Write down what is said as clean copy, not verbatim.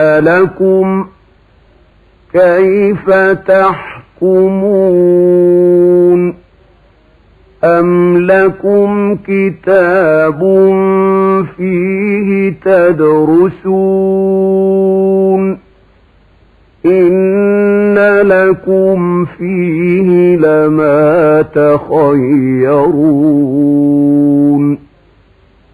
لكم كيف تحكمون أم لكم كتاب فيه تدرسون إن لكم فيه لما تخيرون